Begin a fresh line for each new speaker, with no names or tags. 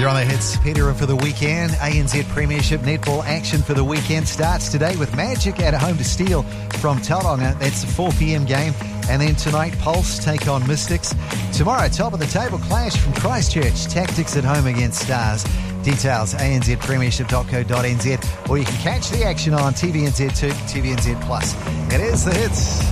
You're on the hits, Peter, for the weekend. ANZ Premiership Netball action for the weekend starts today with Magic at home to Steel from Tauranga. That's a 4 p.m. game. And then tonight, Pulse take on Mystics. Tomorrow, top of the table clash from Christchurch. Tactics at home against Stars. Details, anzpremiership.co.nz. Or you can catch the action on TVNZ2, TVNZ Plus. It is the hits.